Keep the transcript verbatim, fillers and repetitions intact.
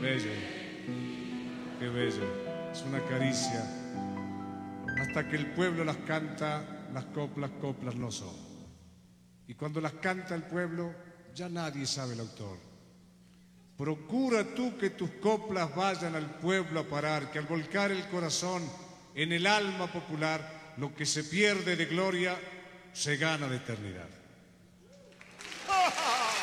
Bello, qué bello, es una caricia. Hasta que el pueblo las canta, las coplas, coplas no son. Y cuando las canta el pueblo, ya nadie sabe el autor. Procura tú que tus coplas vayan al pueblo a parar, que al volcar el corazón en el alma popular, lo que se pierde de gloria se gana de eternidad.